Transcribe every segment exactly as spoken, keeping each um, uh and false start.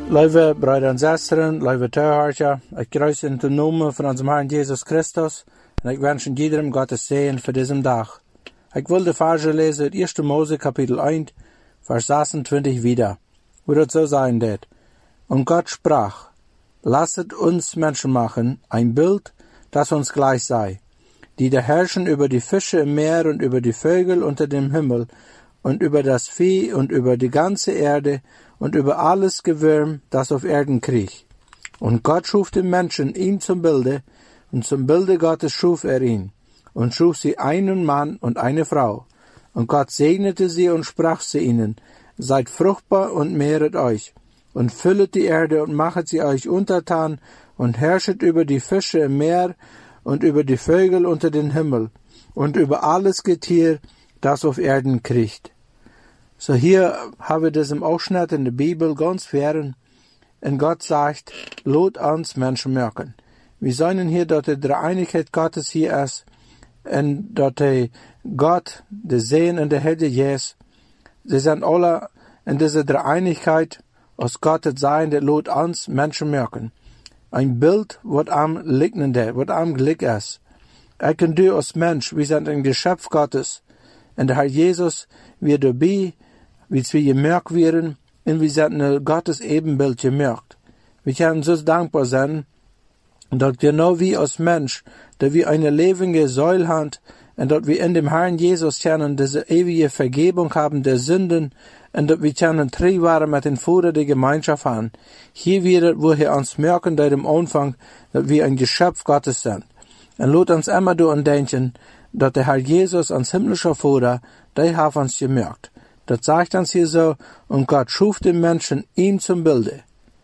Lieve broeder en zusteren, lieve toehoorders, ik kruis in de naam van onze Herrn Jesus Christus en ik wens iedereen Gottes Segen für diesen Tag. Ich will die Verse lesen, erste Mose Kapitel eins, Vers sechsundzwanzig wieder, wo das so sein wird. Und Gott sprach, lasset uns Menschen machen, ein Bild, das uns gleich sei, die da herrschen über die Fische im Meer und über die Vögel unter dem Himmel und über das Vieh und über die ganze Erde und über alles Gewürm, das auf Erden kriecht. Und Gott schuf den Menschen ihm zum Bilde, und zum Bilde Gottes schuf er ihn, und schuf sie einen Mann und eine Frau. Und Gott segnete sie und sprach zu ihnen, seid fruchtbar und mehret euch, und füllet die Erde und machet sie euch untertan, und herrschet über die Fische im Meer und über die Vögel unter den Himmel, und über alles Getier, das auf Erden kriecht. So hier haben wir das im Ausschnitt in der Bibel ganz fern. Und Gott sagt, lot uns Menschen merken. Wir sehen hier, dass die Dreieinigkeit Gottes hier ist. Und dass der Gott, der Sehen und der Heilige Jesus, sie sind alle in dieser Dreieinigkeit aus Gottes Sein, der lot uns Menschen merken. Ein Bild, was am liegende, was am Glück ist. Ich und du als Mensch, wir sind ein Geschöpf Gottes. Und der Herr Jesus, wir dabei, wie wir gemerkt werden, und wir sind ein Gottes Ebenbild gemerkt. Wir können so dankbar sein, dass genau wie als Mensch, dass wir eine lebende Säule haben, und dass wir in dem Herrn Jesus können diese ewige Vergebung haben der Sünden, und dass wir können treu waren mit den Vater der Gemeinschaft haben. Hier wird, wo wir uns merken, seit dem Anfang, dass wir ein Geschöpf Gottes sind. Und lasst uns immer daran denken, dass der Herr Jesus, als himmlischer Vater, der hat uns gemerkt. Das sagt uns hier so, und Gott schuf den Menschen ihm zum Bilde.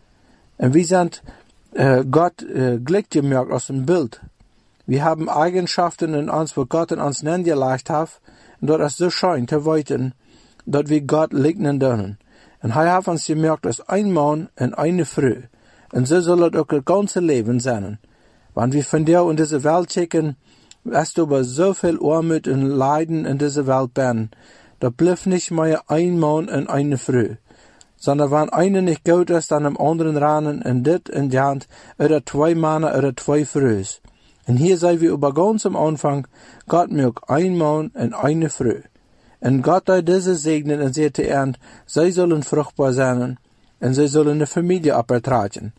Und wir sind äh, Gott äh, Glück gemerkt aus dem Bild. Wir haben Eigenschaften in uns, wo Gott in uns hingelegt hat, und das ist so schön zu weiten, dass wir Gott liegnen dürfen. Und er hat uns gemerkt, als ein Mann und eine Frau. Und so soll es auch das ganze Leben sein. Wenn wir von dir in diese Welt schicken, hast du aber so viel Armut und Leiden in dieser Welt bin, da bleibt nicht mehr ein Mann und eine Frau. Sondern wenn einer nicht gut ist, dann am anderen rennen in dit in die Hand, oder zwei Männer oder zwei Frauen. Und hier sehen wir über ganz am Anfang, Gott mögt ein Mann und eine Frau. Und Gott hat diese segnen und sagt er, sie sollen fruchtbar sein, und sie sollen eine Familie abertragen.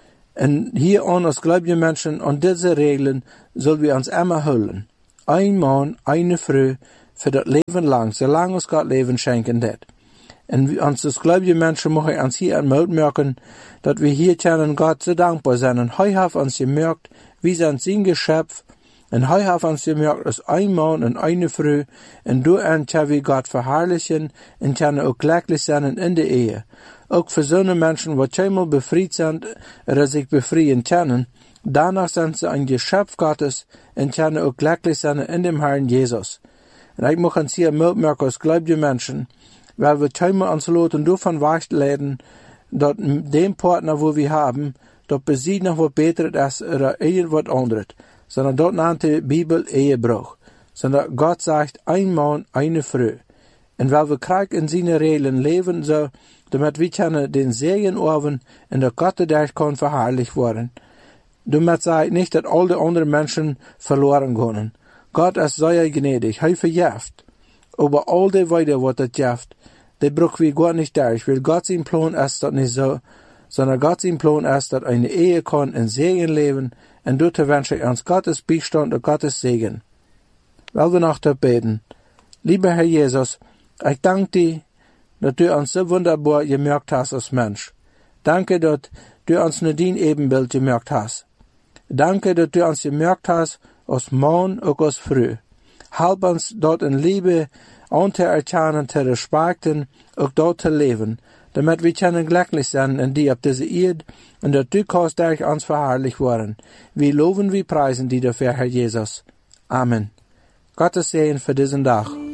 Und hier an als gläubige Menschen, an diese Regeln, sollen wir uns immer holen. Ein Mann, eine Frau, für das Leben lang, solange uns Gott Leben schenken wird. Und uns als gläubige Menschen möchte ich uns hier einmal merken, dass wir hier können Gott so dankbar sein. Und heute hat uns gemerkt, wir sind sein Geschöpf, und heute hat uns gemerkt, dass ein Mann und eine Frau, und du und wir Gott verherrlichen, und können auch glücklich sein in der Ehe. Auch für so eine Menschen, die einmal befreit sind, oder sich befreien können, danach sind sie ein Geschöpf Gottes, und können auch glücklich sein in dem Herrn Jesus. Und ich möchte uns hier mitmerken, als gläubige Menschen, weil wir einmal uns loten davon wegleiten, dass dem Partner, wo wir haben, dass bei sie noch was Besseres ist oder irgendwas anderes, sondern dort nennt die Bibel Ehebruch. Sondern Gott sagt, ein Mann, eine Frau. Und weil wir Krieg in seine Regeln leben, so, damit wir können den Segen erben, und der Gott, der kann verherrlicht werden. Damit sei nicht, dass alle anderen Menschen verloren können. Gott ist sehr gnädig, er verjäft. Aber all die Weide, was das jaft, die brauchen wir Gott nicht durch, weil Gott sein Plan ist das nicht so, sondern Gott sein Plan ist, dass eine Ehe kann in Segen leben, und dort wünsche ich uns Gottes Beistand und Gottes Segen. Weil wir noch beten. Lieber Herr Jesus, ich danke dir, dass du uns so wunderbar gemerkt hast als Mensch. Danke, dass du uns nur dein Ebenbild gemerkt hast. Danke, dass du uns gemerkt hast, als Mann und als Frau. Halb uns dort in Liebe anzuerkennen, zu respekten und dort zu leben, damit wir können glücklich sein in die auf dieser Erde und dass du kannst durch uns verherrlicht worden. Wir loben, wir preisen dich dafür, Herr Jesus. Amen. Gottes Segen für diesen Tag.